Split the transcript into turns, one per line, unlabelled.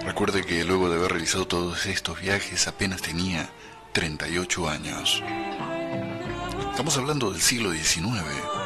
Recuerde que luego de haber realizado todos estos viajes apenas tenía 38 años. Estamos hablando del siglo XIX.